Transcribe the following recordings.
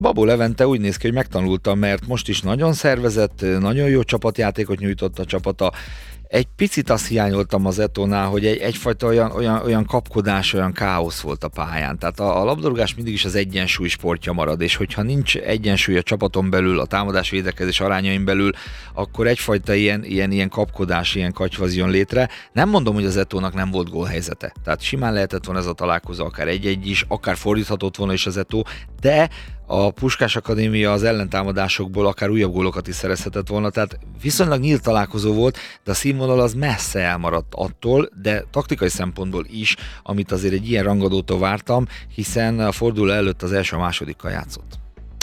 Babó Levente úgy néz ki, hogy megtanulta, mert most is nagyon szervezett, nagyon jó csapatjátékot nyújtott a csapata. Egy picit azt hiányoltam az Etónál, hogy egyfajta olyan kapkodás, olyan káosz volt a pályán. Tehát a labdarúgás mindig is az egyensúly sportja marad, és hogyha nincs egyensúly a csapaton belül, a támadás-védekezés arányain belül, akkor egyfajta ilyen kapkodás, ilyen katyvasz jön létre. Nem mondom, hogy az Etónak nem volt gólhelyzete. Tehát simán lehetett volna ez a találkozó, akár 1-1 is, akár fordíthatott volna is az Etó, de a Puskás Akadémia az ellentámadásokból akár újabb gólokat is szerezhetett volna, tehát viszonylag nyílt találkozó volt, de a színvonal az messze elmaradt attól, de taktikai szempontból is, amit azért egy ilyen rangadótól vártam, hiszen a forduló előtt az első-másodikkal játszott.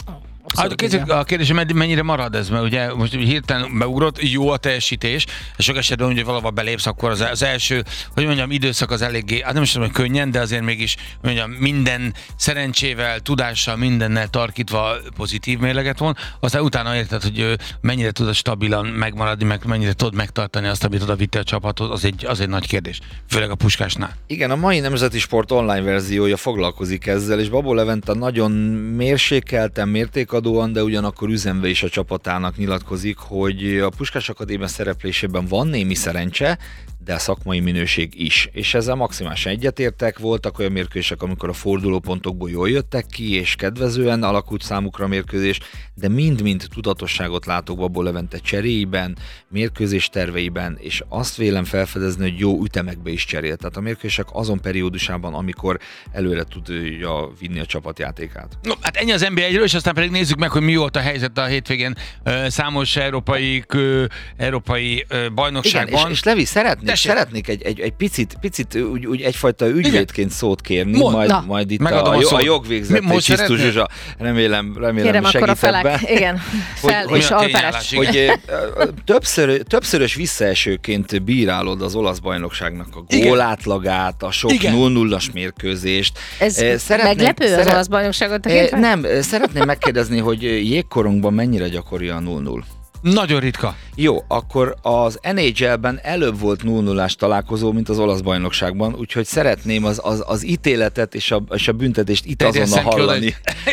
A kérdés, mennyire marad ez, mert ugye most hirtelen beugrott, jó a teljesítés, és sok esetben, hogy valahol belépsz, akkor az első, hogy mondjam, időszak az eléggé, hát nem is tudom, hogy könnyen, de azért mégis, mondjam, minden szerencsével, tudással, mindennel tarkítva pozitív mérleget von, aztán utána érted, hogy mennyire tudod stabilan megmaradni, meg mennyire tudod megtartani azt, amit oda vitte a csapathoz, az egy nagy kérdés, főleg a Puskásnál. Igen, a mai Nemzeti Sport online verziója foglalkozik ezzel, és Babó Levente nagyon mérsékelten, mértékadóan, de ugyanakkor üzenve is a csapatának nyilatkozik, hogy a Puskás Akadémia szereplésében van némi szerencse, de a szakmai minőség is. És ezzel maximálisan egyetértek, voltak olyan mérkőzések, amikor a fordulópontokból jól jöttek ki, és kedvezően alakult számukra a mérkőzés, de mind-mind tudatosságot látok Babó Levente cseréiben, mérkőzés terveiben, és azt vélem felfedezni, hogy jó ütemekbe is cserél. Tehát a mérkőzések azon periódusában, amikor előre tudja vinni a csapatjátékát. No, hát ennyi az NB1-ről, és aztán pedig nézzük meg, hogy mi volt a helyzet a hétvégén számos európai bajnokságban. Igen, és Levi, szeretnék egy picit úgy egyfajta ügyvédként szót kérni, majd itt a jogvégzett Csisztus Zsuzsa, remélem segít ebben. Igen, és Alperes. Hogy többszörös visszaesőként bírálod az olasz bajnokságnak a gólátlagát, a sok 0-0-as mérkőzést. Ez meglepő az olasz bajnokságot tekintve? Nem, szeretném megkérdezni, hogy jégkorongban mennyire gyakori a 0-0? Nagyon ritka. Jó, akkor az NHL-ben előbb volt 0-0-ás találkozó, mint az olasz bajnokságban, úgyhogy szeretném az ítéletet és a büntetést itt azonnal hallani.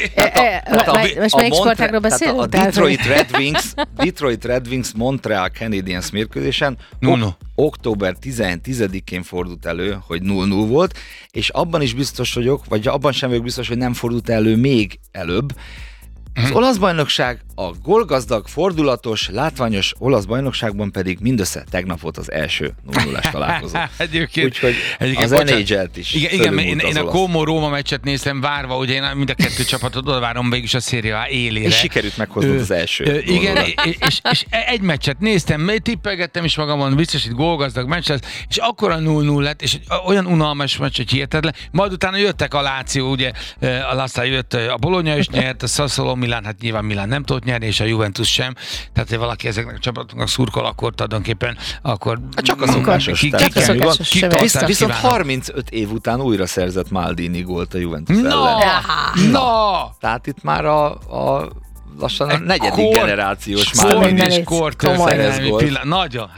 Most melyik sportágról beszélünk? A Detroit Red Wings Montreal Canadiens mérkőzésen október 10-én fordult elő, hogy 0-0 volt, és abban is biztos vagyok, vagy abban sem vagyok biztos, hogy nem fordult elő még előbb. Az olasz bajnokság a gólgazdag, fordulatos, látványos olasz bajnokságban pedig mindössze tegnap volt az első 0-0-ás találkozó. Úgyhogy az NHL-t is. Igen, én a Como-Róma meccset néztem várva, hogy én mind a kettő csapatot oda várom végül is a Serie A élére. És sikerült meghoznod az első. Igen, és egy meccset néztem, tippelgettem is magamon, biztos itt gólgazdag meccs lesz, és akkora 0-0 lett, és olyan unalmas meccs, hogy hihetetlen. Majd utána jöttek a Láció, ugye, aztán jött a Bologna is nyert, a Sassuolo, Milán, hát nyilván Milán nem tudott nyerni, és a Juventus sem. Tehát, hogy valaki ezeknek a csapatoknak szurkol, akkor tulajdonképpen, akkor... Csak a szokásos. Viszont 35 év után újra szerzett Maldini gólt a Juventus ellen. Tehát itt már lassan a negyedik generációs Maldini pillanat. Nagyon.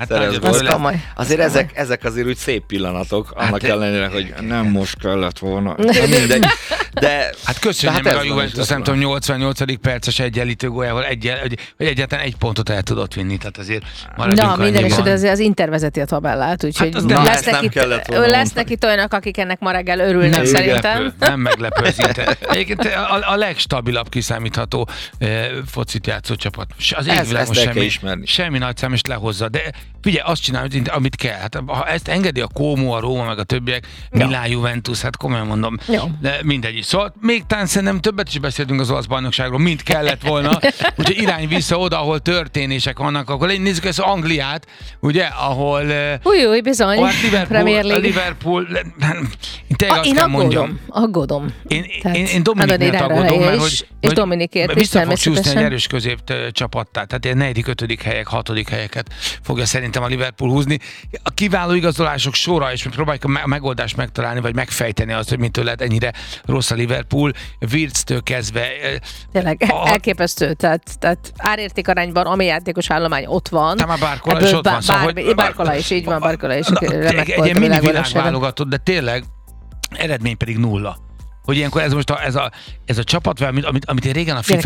Azért ezek azért úgy szép pillanatok, annak ellenére, hogy nem most kellett volna. Mindegy. De hát köszönjük meg a Juventus, nem tudom, 88. perces egyenlítő góljával, hogy egyáltalán egy pontot el tudott vinni, tehát azért maradjunk annyiban. Minden esetben az Inter vezeti a tabellát, úgyhogy lesznek itt olyanok, akik ennek ma reggel örülnek szerintem. Nem meglepő az Inter. Egyébként a legstabilabb kiszámítható focit játszó csapat. Az égvilágon semmi nagy szám, és lehozza. De figyelj, azt csinálja, amit kell. Hát, ha ezt engedi a Como, a Róma, meg a többiek, Milán, Juventus, hát komolyan mondom, de mindegy. Szóval még talán szerintem többet is beszéltünk az olasz bajnokságról, mint kellett volna. Úgyhogy irány vissza oda, ahol történések vannak. Akkor nézzük ezt Angliát, ugye, ahol... Új, bizony. Liverpool. Én aggódom. Én Dominikért aggódom, mert hogy Dominikért is vissza fog csúszni egy erős közép csapattá. Tehát ilyen 4., 5. helyek, 6. helyeket fogja szerintem a Liverpool húzni. A kiváló igazolások sora, és próbáljuk a megoldást megtalálni, vagy megfejteni azt, hogy mitől lehet ennyire rossz a Liverpool. Wirtz-től kezdve. Tényleg elképesztő. Tehát árérték arányban, ami játékos állomány ott van. Tehát már Barcola is ott van. Barcola is, így van, Barcola is. Egy ilyen mini világválogatott, de tényleg eredmény pedig 0. hogy ilyenkor ez most ez a csapat, amit én régen a FIFA-ban